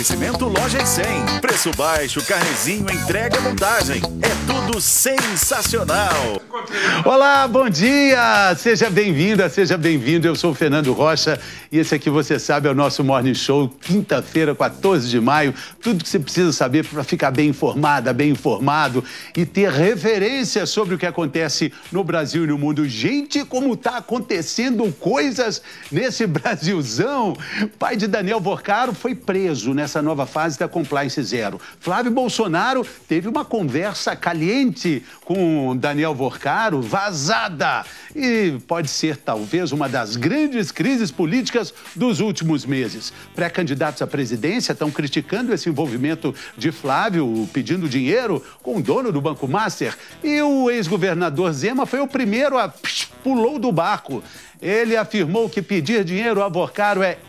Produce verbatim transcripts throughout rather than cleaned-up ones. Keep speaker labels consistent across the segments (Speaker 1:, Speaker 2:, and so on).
Speaker 1: Oferecimento Loja cem. Preço baixo, carnezinho, entrega, montagem. É tudo sensacional.
Speaker 2: Olá, bom dia! Seja bem-vinda, seja bem-vindo. Eu sou o Fernando Rocha e esse aqui, você sabe, é o nosso Morning Show, quinta-feira, quatorze de maio. Tudo que você precisa saber para ficar bem informada, bem informado e ter referência sobre o que acontece no Brasil e no mundo. Gente, como tá acontecendo coisas nesse Brasilzão! Pai de Daniel Vorcaro foi preso nessa nova fase da Compliance Zero. Flávio Bolsonaro teve uma conversa caliente com Daniel Vorcaro, vazada. E pode ser, talvez, uma das grandes crises políticas dos últimos meses. Pré-candidatos à presidência estão criticando esse envolvimento de Flávio, pedindo dinheiro com o dono do Banco Master. E o ex-governador Zema foi o primeiro a... pulou do barco. Ele afirmou que pedir dinheiro a Vorcaro é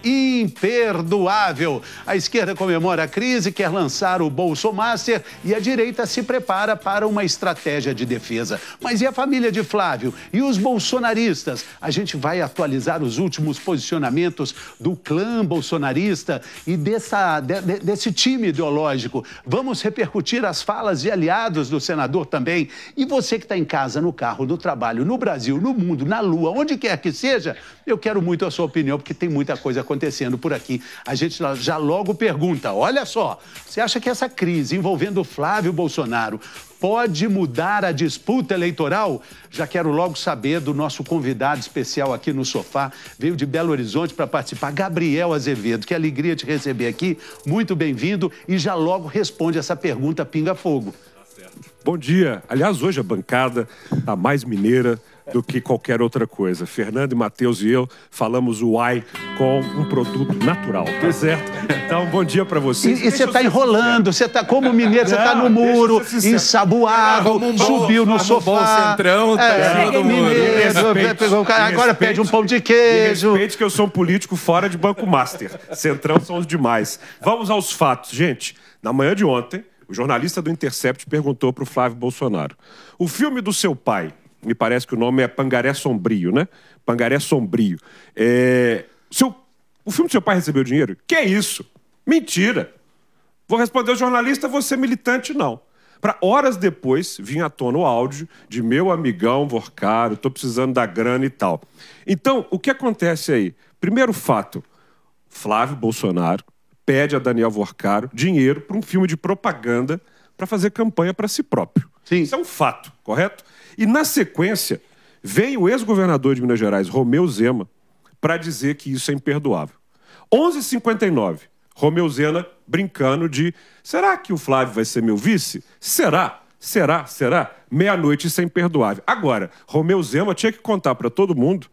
Speaker 2: imperdoável. A esquerda comemora a crise, quer lançar o Bolsomaster e a direita se prepara para uma estratégia de defesa. Mas e a família de Flávio? E os bolsonaristas? A gente vai atualizar os últimos posicionamentos do clã bolsonarista e dessa, de, desse time ideológico. Vamos repercutir as falas de aliados do senador também. E você que está em casa, no carro, no trabalho, no Brasil, no mundo, na Lua, onde quer que seja, eu quero muito a sua opinião, porque tem muita coisa acontecendo por aqui. A gente já logo pergunta, olha só, você acha que essa crise envolvendo Flávio Bolsonaro pode mudar a disputa eleitoral? Já quero logo saber do nosso convidado especial aqui no sofá, veio de Belo Horizonte para participar, Gabriel Azevedo. Que alegria te receber aqui, muito bem-vindo, e já logo responde essa pergunta Pinga Fogo.
Speaker 3: Bom dia. Aliás, hoje a bancada está mais mineira do que qualquer outra coisa. Fernando e Matheus e eu falamos o uai com um produto natural, tá certo? Então, bom dia pra vocês.
Speaker 2: E, e você tá enrolando, você tá como mineiro, você tá no muro, ensaboado, um subiu no sofá.
Speaker 4: Um centrão, tá
Speaker 2: é,
Speaker 4: todo mundo.
Speaker 2: Mineiro, agora pede um pão de queijo.
Speaker 3: Respeite que eu sou um político fora de Banco Master. Centrão são os demais. Vamos aos fatos. Gente, na manhã de ontem, o jornalista do Intercept perguntou pro Flávio Bolsonaro: o filme do seu pai, me parece que o nome é Pangaré Sombrio, né? Pangaré Sombrio. É... Seu... O filme do seu pai recebeu dinheiro? Que é isso? Mentira! Vou responder ao jornalista, você militante, não. Para horas depois, vinha à tona o áudio de meu amigão Vorcaro, tô precisando da grana e tal. Então, o que acontece aí? Primeiro fato, Flávio Bolsonaro pede a Daniel Vorcaro dinheiro para um filme de propaganda para fazer campanha para si próprio.
Speaker 2: Sim.
Speaker 3: Isso é um fato, correto? E, na sequência, vem o ex-governador de Minas Gerais, Romeu Zema, para dizer que isso é imperdoável. onze e cinquenta e nove, Romeu Zema brincando de: será que o Flávio vai ser meu vice? Será? Será? Será? Meia-noite, isso é imperdoável. Agora, Romeu Zema tinha que contar para todo mundo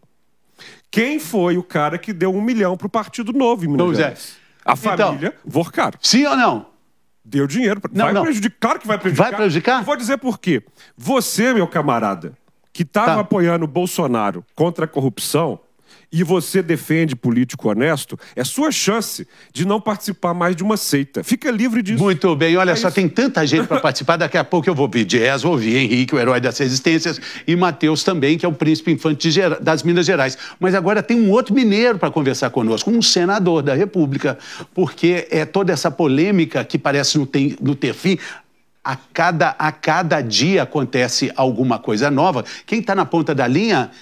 Speaker 3: quem foi o cara que deu um milhão para o Partido Novo em Minas
Speaker 2: Pois
Speaker 3: Gerais.
Speaker 2: É.
Speaker 3: A
Speaker 2: Então,
Speaker 3: família Vorcaro.
Speaker 2: Sim ou não?
Speaker 3: Deu dinheiro.
Speaker 2: Não,
Speaker 3: vai
Speaker 2: não.
Speaker 3: prejudicar. Claro que vai prejudicar.
Speaker 2: Vai prejudicar?
Speaker 3: Vou dizer por quê. Você, meu camarada, que estava
Speaker 2: Tá.
Speaker 3: apoiando o Bolsonaro contra a corrupção e você defende político honesto, é sua chance de não participar mais de uma seita. Fica livre disso.
Speaker 2: Muito bem, olha
Speaker 3: É
Speaker 2: só,
Speaker 3: isso.
Speaker 2: tem tanta gente para participar. Daqui a pouco eu vou pedir Jazz, vou ouvir Henrique, o herói das resistências, e Matheus também, que é o príncipe infante de Gera- das Minas Gerais. Mas agora tem um outro mineiro para conversar conosco, um senador da República, porque é toda essa polêmica que parece não ter, não ter fim. A cada, a cada dia acontece alguma coisa nova. Quem está na ponta da linha?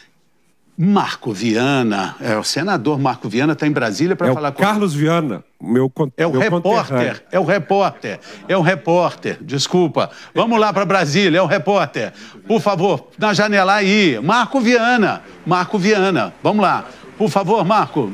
Speaker 2: Marco Viana. É, o senador Marco Viana está em Brasília para
Speaker 3: É
Speaker 2: falar
Speaker 3: o
Speaker 2: com...
Speaker 3: Carlos Viana, meu con-
Speaker 2: É o
Speaker 3: meu conterrâneo.
Speaker 2: repórter, é o repórter, é o repórter, desculpa. Vamos lá para Brasília, é o repórter. Por favor, na janela aí, Marco Viana, Marco Viana, vamos lá. Por favor, Marco.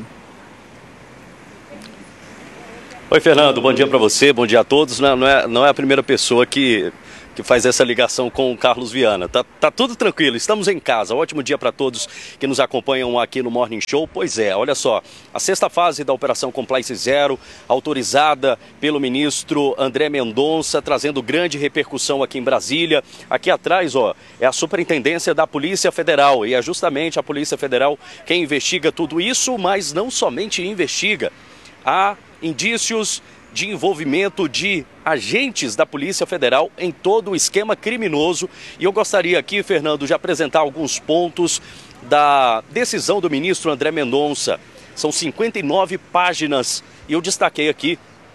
Speaker 5: Oi, Fernando, bom dia para você, bom dia a todos. Não, não, é, não é a primeira pessoa que, que faz essa ligação com o Carlos Viana. Tá, tá tudo tranquilo, estamos em casa. Ótimo dia para todos que nos acompanham aqui no Morning Show. Pois é, olha só, a sexta fase da Operação Compliance Zero, autorizada pelo ministro André Mendonça, trazendo grande repercussão aqui em Brasília. Aqui atrás, ó, é a Superintendência da Polícia Federal, e é justamente a Polícia Federal quem investiga tudo isso, mas não somente investiga. Há indícios de envolvimento de agentes da Polícia Federal em todo o esquema criminoso. E eu gostaria aqui, Fernando, de apresentar alguns pontos da decisão do ministro André Mendonça. São cinquenta e nove páginas e eu destaquei aqui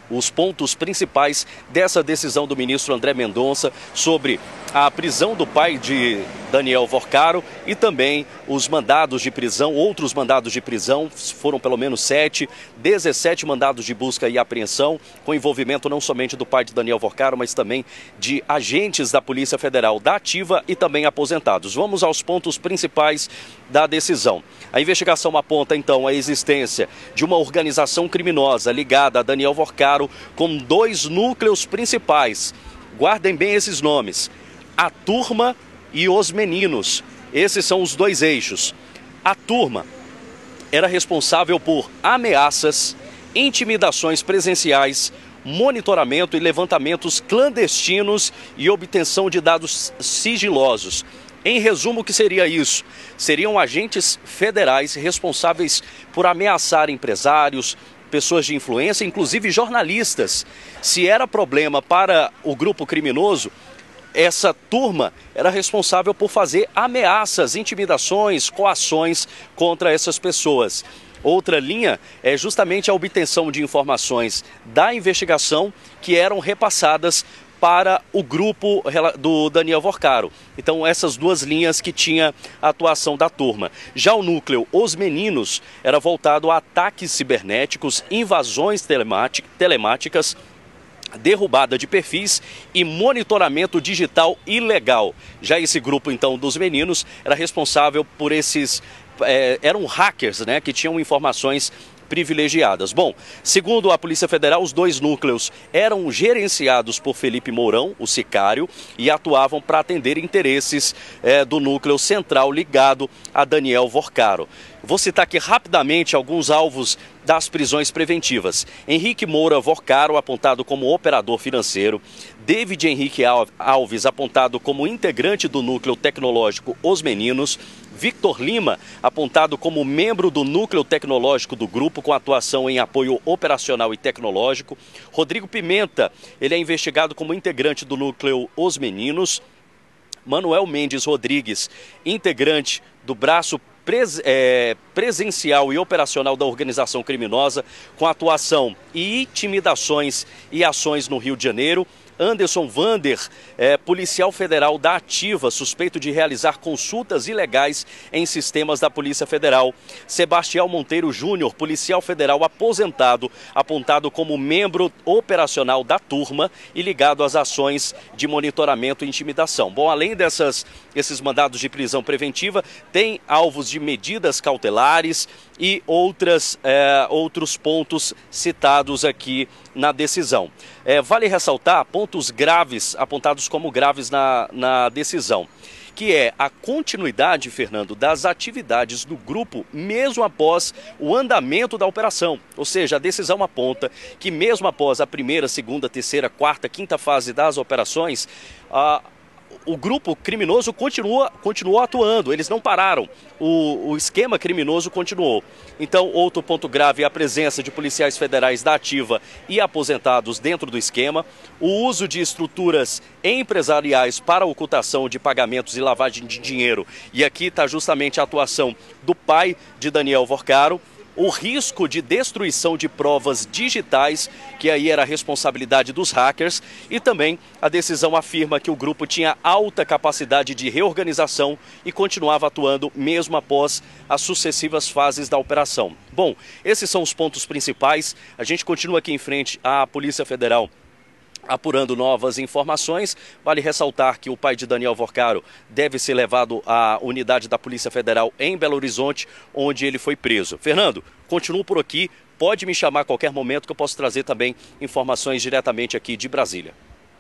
Speaker 5: os pontos principais dessa decisão do ministro André Mendonça sobre a prisão do pai de Daniel Vorcaro e também os mandados de prisão, outros mandados de prisão, foram pelo menos sete, dezessete mandados de busca e apreensão, com envolvimento não somente do pai de Daniel Vorcaro, mas também de agentes da Polícia Federal da Ativa e também aposentados. Vamos aos pontos principais da decisão. A investigação aponta, então, a existência de uma organização criminosa ligada a Daniel Vorcaro com dois núcleos principais. Guardem bem esses nomes: a Turma e os Meninos. Esses são os dois eixos. A Turma era responsável por ameaças, intimidações presenciais, monitoramento e levantamentos clandestinos e obtenção de dados sigilosos. Em resumo, o que seria isso? Seriam agentes federais responsáveis por ameaçar empresários, pessoas de influência, inclusive jornalistas. Se era problema para o grupo criminoso, essa turma era responsável por fazer ameaças, intimidações, coações contra essas pessoas. Outra linha é justamente a obtenção de informações da investigação que eram repassadas para o grupo do Daniel Vorcaro. Então, essas duas linhas que tinha a atuação da turma. Já o núcleo Os Meninos era voltado a ataques cibernéticos, invasões telemáticas, derrubada de perfis e monitoramento digital ilegal. Já esse grupo, então, dos Meninos era responsável por esses... É, eram hackers, né, que tinham informações privilegiadas. Bom, segundo a Polícia Federal, os dois núcleos eram gerenciados por Felipe Mourão, o sicário, e atuavam para atender interesses é, do núcleo central ligado a Daniel Vorcaro. Vou citar aqui rapidamente alguns alvos das prisões preventivas. Henrique Moura Vorcaro, apontado como operador financeiro. David Henrique Alves, apontado como integrante do núcleo tecnológico Os Meninos. Victor Lima, apontado como membro do núcleo tecnológico do grupo, com atuação em apoio operacional e tecnológico. Rodrigo Pimenta, ele é investigado como integrante do núcleo Os Meninos. Manuel Mendes Rodrigues, integrante do braço Pres, é, presencial e operacional da organização criminosa, com atuação e intimidações e ações no Rio de Janeiro. Anderson Vander, é, policial federal da Ativa, suspeito de realizar consultas ilegais em sistemas da Polícia Federal. Sebastião Monteiro Júnior, policial federal aposentado, apontado como membro operacional da turma e ligado às ações de monitoramento e intimidação. Bom, além dessas, esses mandados de prisão preventiva, tem alvos de medidas cautelares e outras, é, outros pontos citados aqui na decisão. É, vale ressaltar pontos graves, apontados como graves na, na decisão, que é a continuidade, Fernando, das atividades do grupo mesmo após o andamento da operação. Ou seja, a decisão aponta que mesmo após a primeira, segunda, terceira, quarta, quinta fase das operações, a o grupo criminoso continua, continuou atuando, eles não pararam, o, o esquema criminoso continuou. Então, outro ponto grave é a presença de policiais federais da Ativa e aposentados dentro do esquema, o uso de estruturas empresariais para ocultação de pagamentos e lavagem de dinheiro, e aqui está justamente a atuação do pai de Daniel Vorcaro, o risco de destruição de provas digitais, que aí era a responsabilidade dos hackers, e também a decisão afirma que o grupo tinha alta capacidade de reorganização e continuava atuando mesmo após as sucessivas fases da operação. Bom, esses são os pontos principais. A gente continua aqui em frente à Polícia Federal apurando novas informações. Vale ressaltar que o pai de Daniel Vorcaro deve ser levado à unidade da Polícia Federal em Belo Horizonte, onde ele foi preso. Fernando, continuo por aqui. Pode me chamar a qualquer momento que eu posso trazer também informações diretamente aqui de Brasília.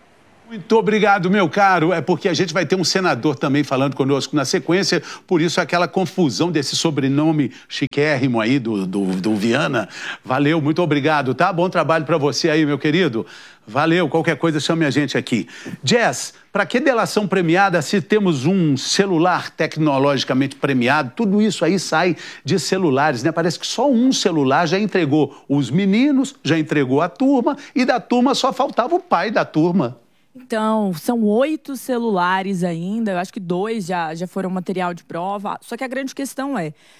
Speaker 2: Muito obrigado, meu caro. É porque a gente vai ter um senador também falando conosco na sequência, por isso aquela confusão desse sobrenome chiquérrimo aí do, do, do Viana. Valeu, muito obrigado, tá? Bom trabalho para você aí, meu querido. Valeu, qualquer coisa chame a gente aqui. Jess, para que delação premiada se temos um celular tecnologicamente premiado? Tudo isso aí sai de celulares, né? Parece que só um celular já entregou os meninos, já entregou a turma, e da turma só faltava o pai da turma.
Speaker 4: Então, são oito celulares ainda, eu acho que dois já, já foram material de prova. Só que a grande questão é,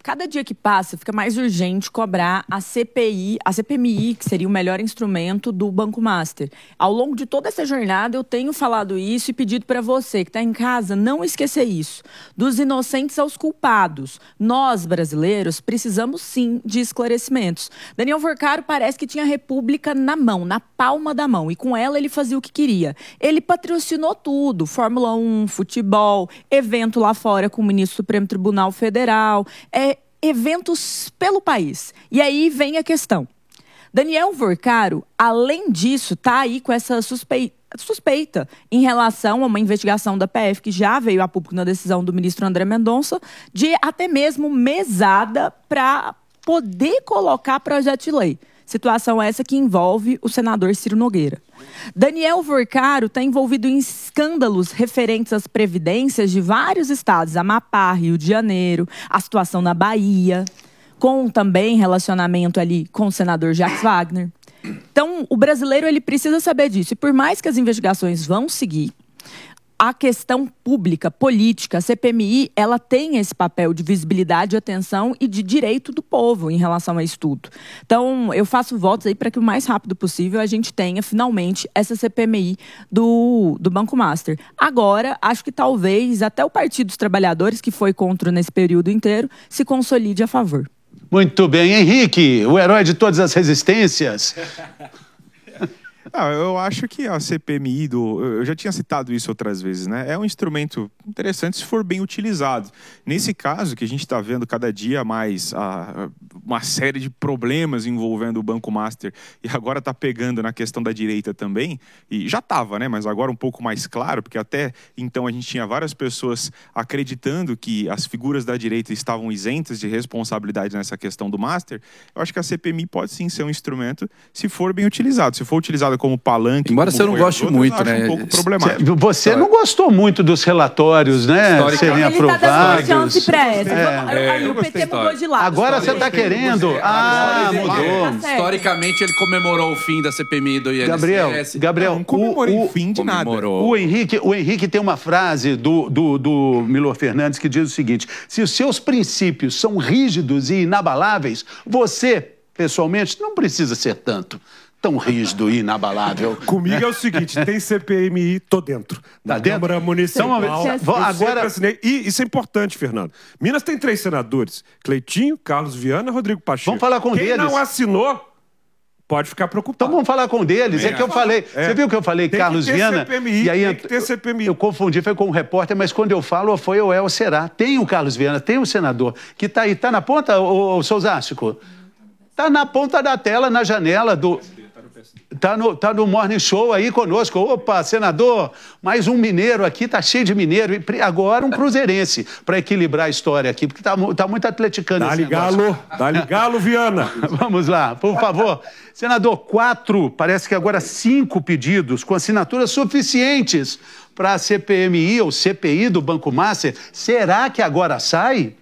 Speaker 4: cada dia que passa fica mais urgente cobrar a C P I, a C P M I, que seria o melhor instrumento do Banco Master. Ao longo de toda essa jornada eu tenho falado isso e pedido para você que está em casa não esquecer isso. Dos inocentes aos culpados. Nós, brasileiros, precisamos sim de esclarecimentos. Daniel Vorcaro parece que tinha a República na mão, na palma da mão, e com ela ele fazia o que queria. Ele patrocinou tudo, Fórmula um, futebol, evento lá fora com o ministro do Supremo Tribunal Federal, é, eventos pelo país. E aí vem a questão. Daniel Vorcaro, além disso, está aí com essa suspeita, suspeita em relação a uma investigação da P F que já veio a público na decisão do ministro André Mendonça, de até mesmo mesada para poder colocar projeto de lei. Situação essa que envolve o senador Ciro Nogueira. Daniel Vorcaro está envolvido em escândalos referentes às previdências de vários estados, Amapá, Rio de Janeiro, a situação na Bahia, com também relacionamento ali com o senador Jacques Wagner. Então, o brasileiro ele precisa saber disso. E por mais que as investigações vão seguir, a questão pública, política, a C P M I, ela tem esse papel de visibilidade, atenção e de direito do povo em relação a isso tudo. Então, eu faço votos aí para que o mais rápido possível a gente tenha, finalmente, essa C P M I do, do Banco Master. Agora, acho que talvez até o Partido dos Trabalhadores, que foi contra nesse período inteiro, se consolide a favor.
Speaker 2: Muito bem. Henrique, o herói de todas as resistências.
Speaker 6: Ah, eu acho que a C P M I, do, eu já tinha citado isso outras vezes, né? É um instrumento interessante se for bem utilizado. Nesse caso, que a gente está vendo cada dia mais a, uma série de problemas envolvendo o Banco Master e agora está pegando na questão da direita também, e já estava, né? Mas agora um pouco mais claro, porque até então a gente tinha várias pessoas acreditando que as figuras da direita estavam isentas de responsabilidade nessa questão do Master. Eu acho que a C P M I pode sim ser um instrumento se for bem utilizado. Se for utilizado como palanque...
Speaker 7: Embora você não goste muito, né?
Speaker 6: Um pouco problemático.
Speaker 2: Você não gostou muito dos relatórios, né? Serem aprovados.
Speaker 4: Aí o P T mudou de lado.
Speaker 2: Agora você está querendo... Ah, mudou.
Speaker 7: Historicamente, ele comemorou o fim da C P M I do I N S S.
Speaker 2: Gabriel, Gabriel,
Speaker 6: não comemorei
Speaker 2: o,
Speaker 6: o fim de nada.
Speaker 2: O Henrique, o Henrique tem uma frase do, do, do Milor Fernandes que diz o seguinte: se os seus princípios são rígidos e inabaláveis, você, pessoalmente, não precisa ser tanto. Tão rígido e inabalável.
Speaker 3: Comigo é o seguinte, tem C P M I, tô dentro. Da
Speaker 2: dentro?
Speaker 3: Câmara Municipal.
Speaker 2: Então, agora...
Speaker 3: E isso é importante, Fernando. Minas tem três senadores. Cleitinho, Carlos Viana e Rodrigo Pacheco.
Speaker 2: Vamos falar com
Speaker 3: Quem
Speaker 2: deles.
Speaker 3: Quem não assinou, pode ficar preocupado.
Speaker 2: Então vamos falar com deles. É, é que eu falei... É. Você viu que eu falei
Speaker 3: tem
Speaker 2: Carlos
Speaker 3: que ter
Speaker 2: Viana?
Speaker 3: C P M I,
Speaker 2: e aí,
Speaker 3: tem que ter C P M I.
Speaker 2: Eu, eu confundi, foi com o repórter, mas quando eu falo, ou foi ou é ou será. Tem o Carlos Viana, tem o senador, que está aí. Está na ponta, ô, ô Souzástico? Está na ponta da tela, na janela do... Tá no, tá no Morning Show aí conosco. Opa, senador, mais um mineiro aqui, tá cheio de mineiro. E agora um cruzeirense, para equilibrar a história aqui, porque tá, tá muito atleticano esse negócio.
Speaker 3: Dá-lhe galo, dá-lhe galo, Viana.
Speaker 2: Vamos lá, por favor. Senador, quatro, parece que agora cinco pedidos com assinaturas suficientes para a C P M I ou C P I do Banco Master. Será que agora sai?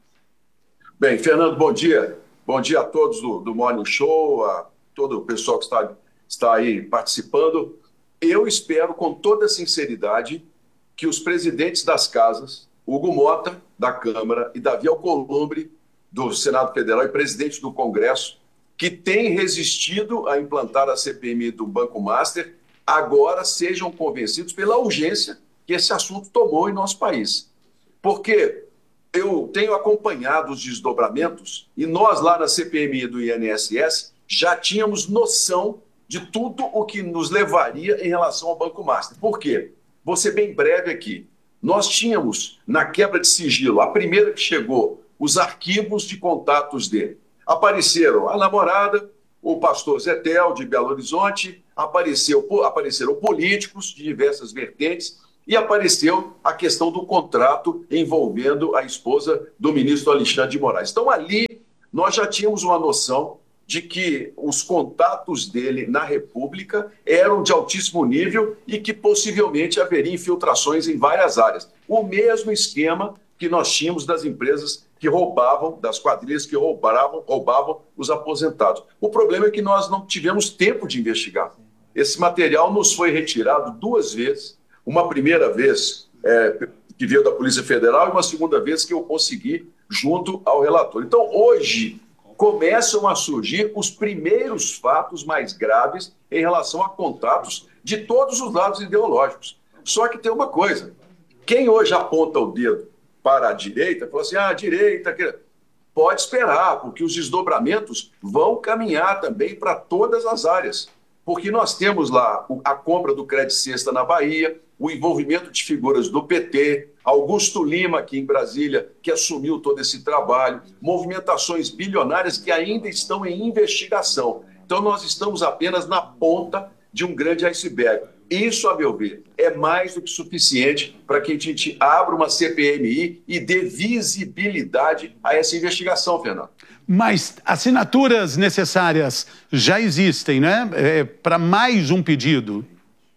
Speaker 8: Bem, Fernando, bom dia. Bom dia a todos do, do Morning Show, a todo o pessoal que está, está aí participando. Eu espero, com toda sinceridade, que os presidentes das casas, Hugo Mota, da Câmara, e Davi Alcolumbre, do Senado Federal, e presidente do Congresso, que têm resistido a implantar a C P M I do Banco Master, agora sejam convencidos pela urgência que esse assunto tomou em nosso país. Porque eu tenho acompanhado os desdobramentos e nós, lá na C P M I do I N S S, já tínhamos noção de tudo o que nos levaria em relação ao Banco Master. Por quê? Vou ser bem breve aqui. Nós tínhamos, na quebra de sigilo, a primeira que chegou, os arquivos de contatos dele. Apareceram a namorada, o pastor Zetel, de Belo Horizonte, apareceu, apareceram políticos de diversas vertentes e apareceu a questão do contrato envolvendo a esposa do ministro Alexandre de Moraes. Então, ali, nós já tínhamos uma noção de que os contatos dele na República eram de altíssimo nível e que possivelmente haveria infiltrações em várias áreas. O mesmo esquema que nós tínhamos das empresas que roubavam, das quadrilhas que roubavam, roubavam os aposentados. O problema é que nós não tivemos tempo de investigar. Esse material nos foi retirado duas vezes, uma primeira vez é, que veio da Polícia Federal e uma segunda vez que eu consegui junto ao relator. Então, hoje, começam a surgir os primeiros fatos mais graves em relação a contatos de todos os lados ideológicos. Só que tem uma coisa, quem hoje aponta o dedo para a direita, fala assim, ah, a direita... Pode esperar, porque os desdobramentos vão caminhar também para todas as áreas. Porque nós temos lá a compra do Crédito Cesta na Bahia, o envolvimento de figuras do P T, Augusto Lima, aqui em Brasília, que assumiu todo esse trabalho, movimentações bilionárias que ainda estão em investigação. Então, nós estamos apenas na ponta de um grande iceberg. Isso, a meu ver, é mais do que suficiente para que a gente abra uma C P M I e dê visibilidade a essa investigação, Fernando.
Speaker 2: Mas assinaturas necessárias já existem, né? É, para mais um pedido.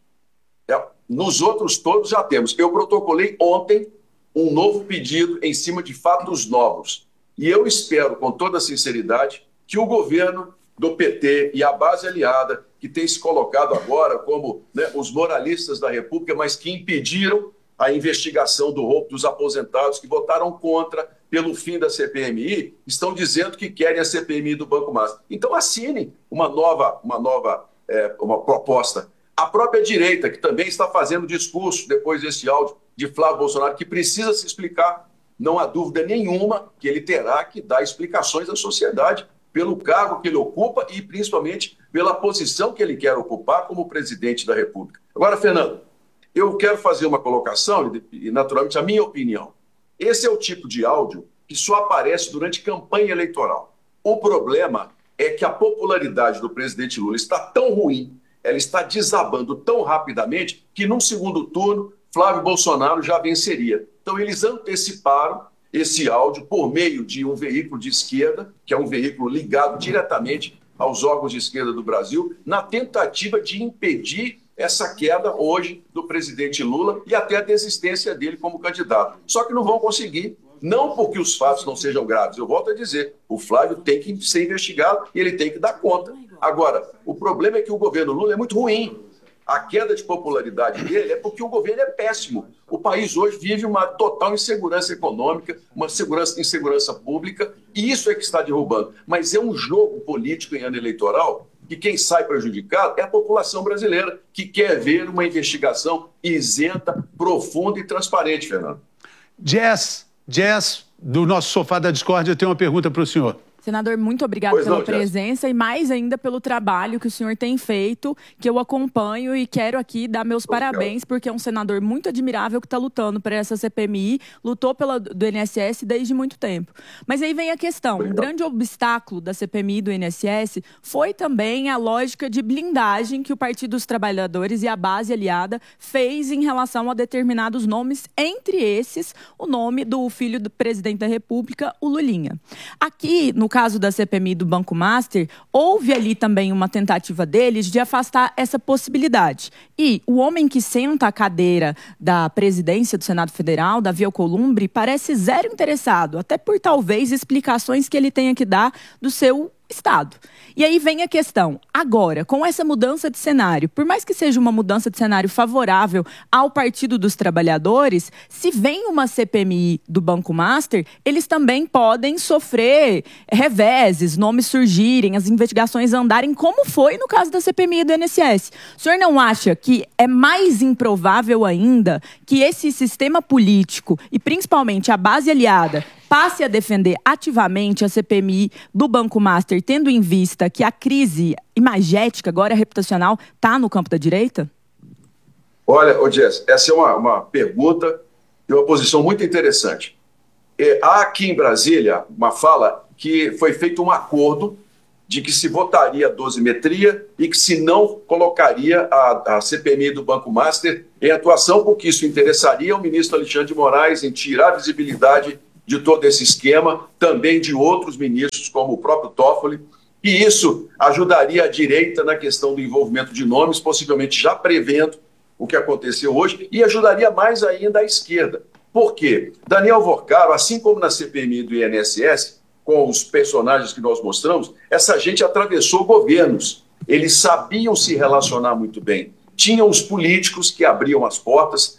Speaker 8: É, nos outros todos já temos. Eu protocolei ontem um novo pedido em cima de fatos novos. E eu espero, com toda sinceridade, que o governo do P T e a base aliada, que tem se colocado agora como, né, os moralistas da República, mas que impediram a investigação do roubo dos aposentados, que votaram contra pelo fim da C P M I, estão dizendo que querem a C P M I do Banco Master. Então assinem uma nova, uma nova é, uma proposta. A própria direita, que também está fazendo discurso depois desse áudio de Flávio Bolsonaro, que precisa se explicar, não há dúvida nenhuma que ele terá que dar explicações à sociedade pelo cargo que ele ocupa e, principalmente, pela posição que ele quer ocupar como presidente da República. Agora, Fernando, eu quero fazer uma colocação e, naturalmente, a minha opinião. Esse é o tipo de áudio que só aparece durante campanha eleitoral. O problema é que a popularidade do presidente Lula está tão ruim, ela está desabando tão rapidamente, que, num segundo turno, Flávio Bolsonaro já venceria. Então, eles anteciparam esse áudio por meio de um veículo de esquerda, que é um veículo ligado diretamente aos órgãos de esquerda do Brasil, na tentativa de impedir essa queda hoje do presidente Lula e até a desistência dele como candidato. Só que não vão conseguir, não porque os fatos não sejam graves. Eu volto a dizer, o Flávio tem que ser investigado e ele tem que dar conta. Agora, o problema é que o governo Lula é muito ruim. A queda de popularidade dele é porque o governo é péssimo. O país hoje vive uma total insegurança econômica, uma segurança, insegurança pública, e isso é que está derrubando. Mas é um jogo político em ano eleitoral que quem sai prejudicado é a população brasileira, que quer ver uma investigação isenta, profunda e transparente, Fernando.
Speaker 2: Jess, Jess, do nosso Sofá da Discórdia, tem uma pergunta para o senhor.
Speaker 4: Senador, muito obrigado
Speaker 8: pois
Speaker 4: pela
Speaker 8: não,
Speaker 4: presença
Speaker 8: Jess.
Speaker 4: E mais ainda pelo trabalho que o senhor tem feito, que eu acompanho e quero aqui dar meus obrigado. parabéns, porque é um senador muito admirável que está lutando por essa C P M I, lutou pela do I N S S desde muito tempo. Mas aí vem a questão, obrigado. Um grande obstáculo da C P M I do I N S S foi também a lógica de blindagem que o Partido dos Trabalhadores e a base aliada fez em relação a determinados nomes, entre esses o nome do filho do presidente da República, o Lulinha. Aqui, no caso da C P M I do Banco Master, houve ali também uma tentativa deles de afastar essa possibilidade. E o homem que senta a cadeira da presidência do Senado Federal, Davi Alcolumbre, parece zero interessado, até por talvez explicações que ele tenha que dar do seu Estado. E aí vem a questão, agora, com essa mudança de cenário, por mais que seja uma mudança de cenário favorável ao Partido dos Trabalhadores, se vem uma C P M I do Banco Master, eles também podem sofrer reveses, nomes surgirem, as investigações andarem, como foi no caso da C P M I do I N S S. O senhor não acha que é mais improvável ainda que esse sistema político, e principalmente a base aliada, passe a defender ativamente a C P M I do Banco Master, tendo em vista que a crise imagética, agora reputacional, está no campo da direita?
Speaker 8: Olha, ô Jess, essa é uma, uma pergunta e uma posição muito interessante. É, há aqui em Brasília uma fala que foi feito um acordo de que se votaria a dosimetria e que se não colocaria a, a C P M I do Banco Master em atuação, porque isso interessaria ao ministro Alexandre de Moraes em tirar a visibilidade de todo esse esquema, também de outros ministros, como o próprio Toffoli, e isso ajudaria a direita na questão do envolvimento de nomes, possivelmente já prevendo o que aconteceu hoje, e ajudaria mais ainda a esquerda. Por quê? Daniel Vorcaro, assim como na C P M I do I N S S, com os personagens que nós mostramos, essa gente atravessou governos, eles sabiam se relacionar muito bem. Tinham os políticos que abriam as portas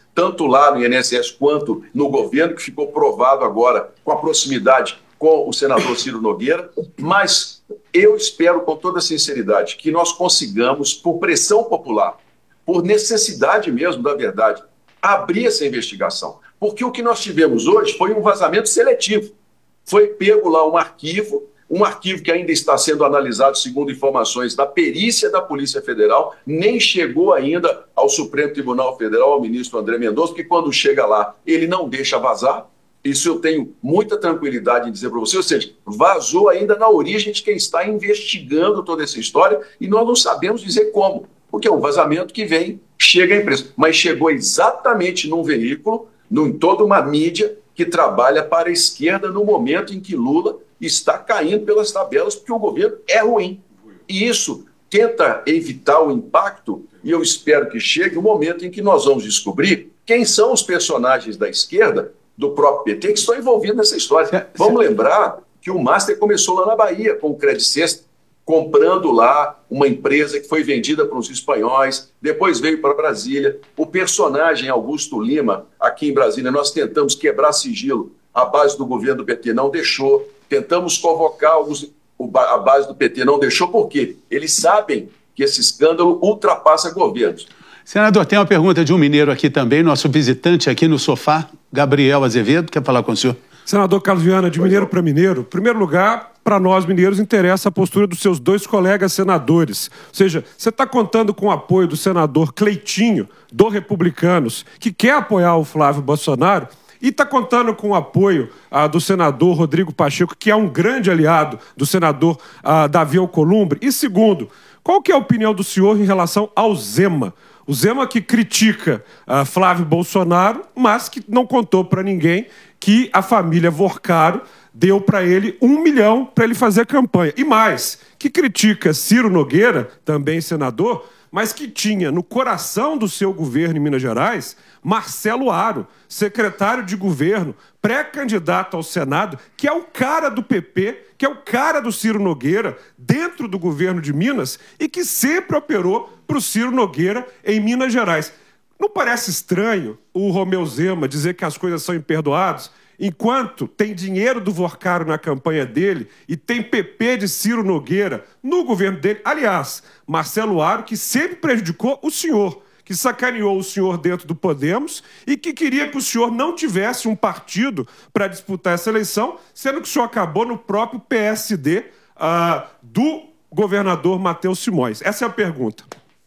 Speaker 8: tanto lá no I N S S quanto no governo, que ficou provado agora com a proximidade com o senador Ciro Nogueira, mas eu espero com toda sinceridade que nós consigamos, por pressão popular, por necessidade mesmo da verdade, abrir essa investigação. Porque o que nós tivemos hoje foi um vazamento seletivo. Foi pego lá um arquivo, um arquivo que ainda está sendo analisado segundo informações da perícia da Polícia Federal, nem chegou ainda ao Supremo Tribunal Federal, ao ministro André Mendonça, porque quando chega lá, ele não deixa vazar. Isso eu tenho muita tranquilidade em dizer para você, ou seja, vazou ainda na origem de quem está investigando toda essa história e nós não sabemos dizer como, porque é um vazamento que vem, chega à imprensa, mas chegou exatamente num veículo, em toda uma mídia que trabalha para a esquerda no momento em que Lula está caindo pelas tabelas porque o governo é ruim. E isso tenta evitar o impacto e eu espero que chegue o momento em que nós vamos descobrir quem são os personagens da esquerda do próprio P T que estão envolvidos nessa história. Cê, Vamos cê... lembrar que o Master começou lá na Bahia com o Credit Sexta, comprando lá uma empresa que foi vendida para os espanhóis, depois veio para Brasília. O personagem Augusto Lima, aqui em Brasília, nós tentamos quebrar sigilo, a base do governo do P T não deixou, tentamos convocar alguns, a base do P T não deixou, por quê? Eles sabem que esse escândalo ultrapassa governos.
Speaker 2: Senador, tem uma pergunta de um mineiro aqui também, nosso visitante aqui no sofá, Gabriel Azevedo, quer falar com o senhor?
Speaker 3: Senador Carlos Viana, de mineiro para mineiro, em primeiro lugar, para nós mineiros interessa a postura dos seus dois colegas senadores. Ou seja, você está contando com o apoio do senador Cleitinho, do Republicanos, que quer apoiar o Flávio Bolsonaro, e está contando com o apoio ah, do senador Rodrigo Pacheco, que é um grande aliado do senador ah, Davi Alcolumbre. E segundo, qual que é a opinião do senhor em relação ao Zema? O Zema que critica uh, Flávio Bolsonaro, mas que não contou para ninguém que a família Vorcaro deu para ele um milhão para ele fazer campanha. E mais, que critica Ciro Nogueira, também senador, mas que tinha no coração do seu governo em Minas Gerais Marcelo Aro, secretário de governo, pré-candidato ao Senado, que é o cara do P P, que é o cara do Ciro Nogueira, dentro do governo de Minas, e que sempre operou para o Ciro Nogueira em Minas Gerais. Não parece estranho o Romeu Zema dizer que as coisas são imperdoadas, enquanto tem dinheiro do Vorcaro na campanha dele e tem P P de Ciro Nogueira no governo dele? Aliás, Marcelo Aro, que sempre prejudicou o senhor, que sacaneou o senhor dentro do Podemos e que queria que o senhor não tivesse um partido para disputar essa eleição, sendo que o senhor acabou no próprio P S D uh, do governador Matheus Simões. Essa é a pergunta.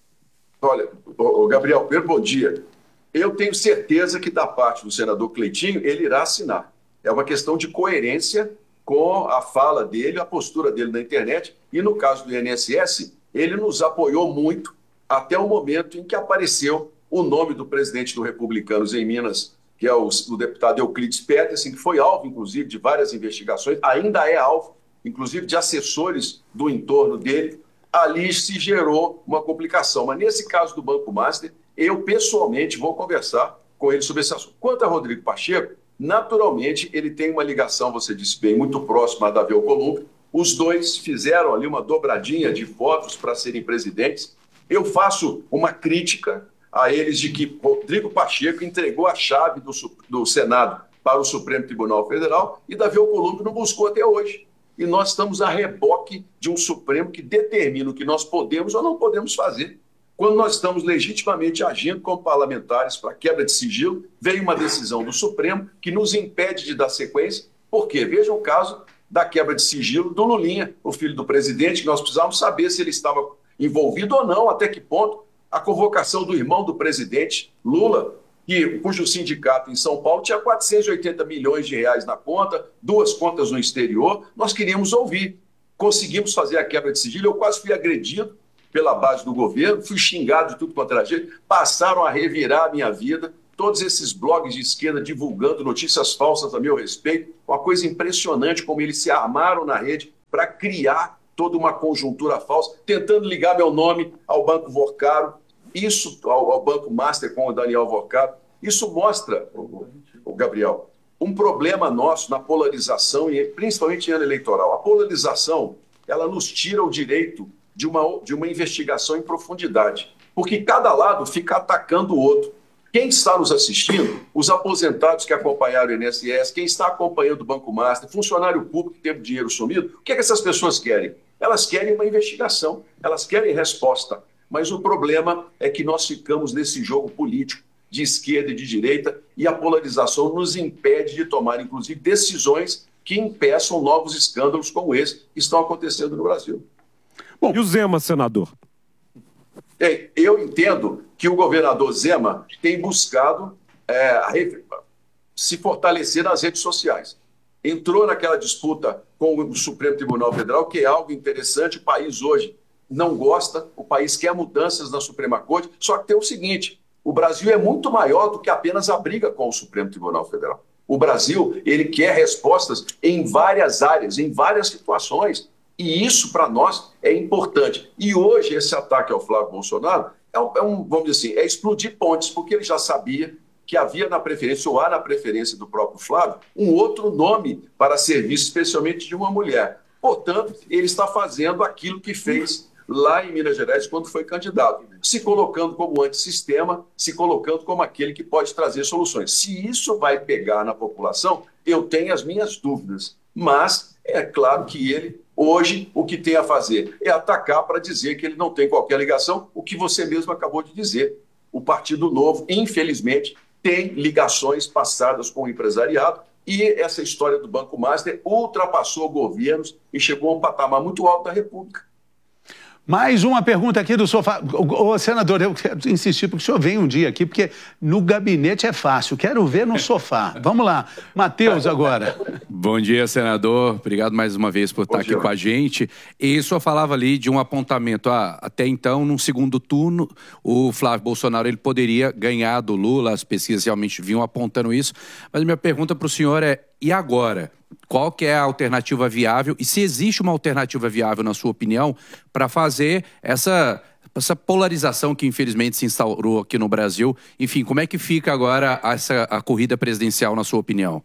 Speaker 8: Olha, ô, ô Gabriel, primeiro bom dia. Eu tenho certeza que da parte do senador Cleitinho ele irá assinar. É uma questão de coerência com a fala dele, a postura dele na internet. E no caso do I N S S, ele nos apoiou muito até o momento em que apareceu o nome do presidente do Republicanos em Minas, que é o, o deputado Euclides Petersen, que foi alvo, inclusive, de várias investigações, ainda é alvo, inclusive, de assessores do entorno dele. Ali se gerou uma complicação. Mas nesse caso do Banco Master, eu pessoalmente vou conversar com ele sobre esse assunto. Quanto a Rodrigo Pacheco, naturalmente ele tem uma ligação, você disse bem, muito próxima a Davi Alcolumbre. Os dois fizeram ali uma dobradinha de votos para serem presidentes. Eu faço uma crítica a eles de que Rodrigo Pacheco entregou a chave do, do Senado para o Supremo Tribunal Federal e Davi Alcolumbre não buscou até hoje. E nós estamos a reboque de um Supremo que determina o que nós podemos ou não podemos fazer. Quando nós estamos legitimamente agindo como parlamentares para quebra de sigilo, veio uma decisão do Supremo que nos impede de dar sequência. Por quê? Veja o caso da quebra de sigilo do Lulinha, o filho do presidente, que nós precisávamos saber se ele estava envolvido ou não, até que ponto a convocação do irmão do presidente, Lula, que, cujo sindicato em São Paulo tinha quatrocentos e oitenta milhões de reais na conta, duas contas no exterior, nós queríamos ouvir. Conseguimos fazer a quebra de sigilo, eu quase fui agredido pela base do governo, fui xingado de tudo quanto era jeito, passaram a revirar a minha vida, todos esses blogs de esquerda divulgando notícias falsas a meu respeito, uma coisa impressionante como eles se armaram na rede para criar toda uma conjuntura falsa, tentando ligar meu nome ao Banco Vorcaro, isso ao, ao Banco Master com o Daniel Vorcaro. Isso mostra, o, o Gabriel, um problema nosso na polarização, e principalmente em ano eleitoral. A polarização, ela nos tira o direito de uma, de uma investigação em profundidade, porque cada lado fica atacando o outro. Quem está nos assistindo, os aposentados que acompanharam o I N S S, quem está acompanhando o Banco Master, funcionário público que teve dinheiro sumido, o que é que essas pessoas querem? Elas querem uma investigação, elas querem resposta. Mas o problema é que nós ficamos nesse jogo político de esquerda e de direita e a polarização nos impede de tomar, inclusive, decisões que impeçam novos escândalos como esse que estão acontecendo no Brasil.
Speaker 3: Bom, e o Zema, senador?
Speaker 8: Eu entendo que o governador Zema tem buscado é, se fortalecer nas redes sociais. Entrou naquela disputa com o Supremo Tribunal Federal, que é algo interessante. O país hoje não gosta, o país quer mudanças na Suprema Corte, só que tem o seguinte, o Brasil é muito maior do que apenas a briga com o Supremo Tribunal Federal. O Brasil, ele quer respostas em várias áreas, em várias situações. E isso, para nós, é importante. E hoje, esse ataque ao Flávio Bolsonaro é um, é um, vamos dizer assim, é explodir pontes, porque ele já sabia que havia na preferência, ou há na preferência do próprio Flávio, um outro nome para serviço, especialmente de uma mulher. Portanto, ele está fazendo aquilo que fez lá em Minas Gerais quando foi candidato, se colocando como antissistema, se colocando como aquele que pode trazer soluções. Se isso vai pegar na população, eu tenho as minhas dúvidas. Mas é claro que ele, hoje, o que tem a fazer é atacar para dizer que ele não tem qualquer ligação, o que você mesmo acabou de dizer. O Partido Novo, infelizmente, tem ligações passadas com o empresariado e essa história do Banco Master ultrapassou governos e chegou a um patamar muito alto da República.
Speaker 2: Mais uma pergunta aqui do sofá. Ô, senador, eu quero insistir, porque o senhor vem um dia aqui, porque no gabinete é fácil, quero ver no sofá. Vamos lá, Matheus agora.
Speaker 9: Bom dia, senador. Obrigado mais uma vez por Bom estar dia. aqui com a gente. E o senhor falava ali de um apontamento. Ah, até então, num segundo turno, o Flávio Bolsonaro ele poderia ganhar do Lula, as pesquisas realmente vinham apontando isso. Mas minha pergunta para o senhor é, e agora? Qual que é a alternativa viável e se existe uma alternativa viável, na sua opinião, para fazer essa, essa polarização que infelizmente se instaurou aqui no Brasil? Enfim, como é que fica agora essa, a corrida presidencial, na sua opinião?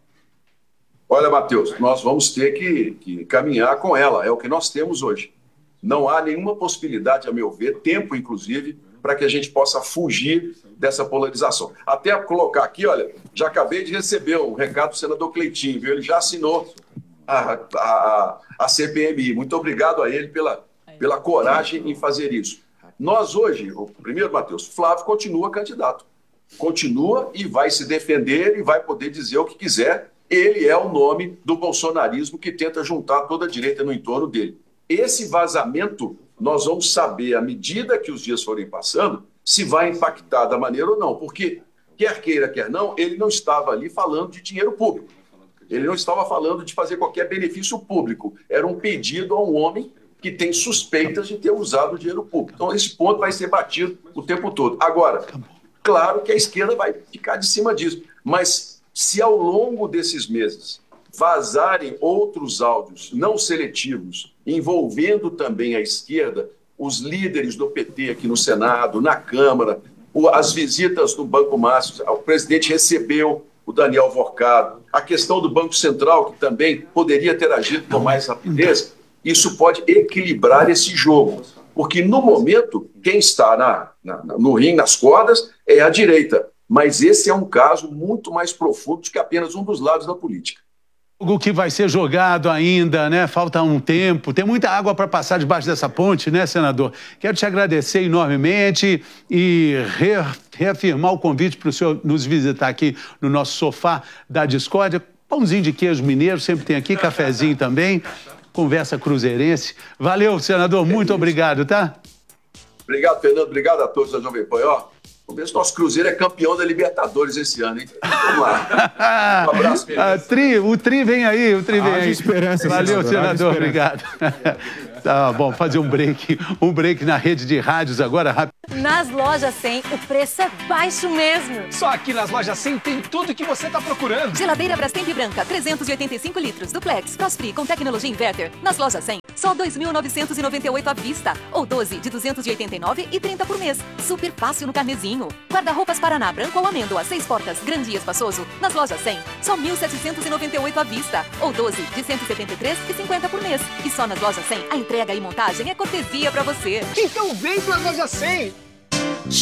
Speaker 8: Olha, Matheus, nós vamos ter que, que caminhar com ela, é o que nós temos hoje. Não há nenhuma possibilidade, a meu ver, tempo inclusive, para que a gente possa fugir dessa polarização. Até colocar aqui, olha, já acabei de receber um recado do senador Cleitinho, viu? Ele já assinou a, a, a C P M I. Muito obrigado a ele pela, pela coragem em fazer isso. Nós hoje, o primeiro, Matheus, Flávio continua candidato. Continua e vai se defender e vai poder dizer o que quiser. Ele é o nome do bolsonarismo que tenta juntar toda a direita no entorno dele. Esse vazamento, nós vamos saber, à medida que os dias forem passando, se vai impactar da maneira ou não. Porque, quer queira, quer não, ele não estava ali falando de dinheiro público. Ele não estava falando de fazer qualquer benefício público. Era um pedido a um homem que tem suspeitas de ter usado o dinheiro público. Então, esse ponto vai ser batido o tempo todo. Agora, claro que a esquerda vai ficar de cima disso. Mas, se ao longo desses meses vazarem outros áudios não seletivos, envolvendo também a esquerda, os líderes do P T aqui no Senado, na Câmara, as visitas do Banco Master, o presidente recebeu o Daniel Vorcado, a questão do Banco Central, que também poderia ter agido com mais rapidez, isso pode equilibrar esse jogo. Porque, no momento, quem está na, na, no ringue, nas cordas, é a direita. Mas esse é um caso muito mais profundo do que apenas um dos lados da política.
Speaker 2: O que vai ser jogado ainda, né? Falta um tempo, tem muita água para passar debaixo dessa ponte, né, senador? Quero te agradecer enormemente e re reafirmar o convite para o senhor nos visitar aqui no nosso sofá da discórdia. Pãozinho de queijo mineiro, sempre tem aqui, cafezinho também, conversa cruzeirense. Valeu, senador, muito obrigado, tá?
Speaker 8: Obrigado, Fernando, obrigado a todos da Jovem Pan. Ó, vamos ver se nosso Cruzeiro é campeão da Libertadores esse ano, hein? Vamos lá. Um abraço,
Speaker 2: a tri, o Tri vem aí, o Tri vem
Speaker 6: Haja
Speaker 2: aí.
Speaker 6: Esperança,
Speaker 2: Valeu,
Speaker 6: senador,
Speaker 2: senador, obrigado. Tá bom, fazer um break, um break na rede de rádios agora, rápido.
Speaker 10: Nas lojas cem, o preço é baixo mesmo.
Speaker 11: Só aqui nas lojas cem tem tudo que você tá procurando.
Speaker 10: Geladeira Brastemp branca, trezentos e oitenta e cinco litros, duplex, cross-free com tecnologia inverter. Nas lojas cem, só dois mil novecentos e noventa e oito à vista. Ou doze de duzentos e oitenta e nove e trinta por mês. Super fácil no carnezinho. Guarda-roupas Paraná, branco ou amêndoa, seis portas, grande e espaçoso. Nas lojas cem, só mil setecentos e noventa e oito à vista. Ou doze de cento e setenta e três e cinquenta por mês. E só nas lojas cem, a entrega e montagem é cortesia pra você.
Speaker 11: Então vem pra loja cem!